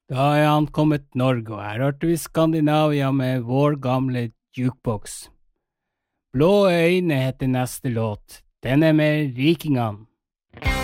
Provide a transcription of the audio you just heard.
Da er ankommet Norge, og her hørte vi Skandinavia med vår gamle jukeboks. Blå øyne heter neste låt. Den er med Rikingene.